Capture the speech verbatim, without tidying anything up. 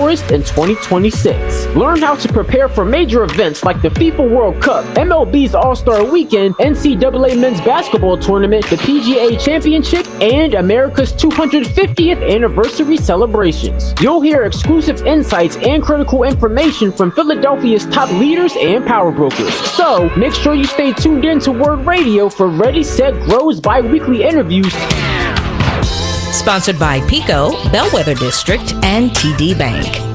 tourist in twenty twenty-six. Learn how to prepare for major events like the FIFA World Cup, M L B's All-Star Weekend, N C double A Men's Basketball Tournament, the P G A Championship, and America's two hundred fiftieth anniversary celebrations. You'll hear exclusive insights and critical information from Philadelphia's top leaders and power brokers. So, make sure you stay tuned in to Word Radio for Ready, Set, Grow's bi-weekly interviews. Sponsored by PECO, Bellwether District, and T D Bank.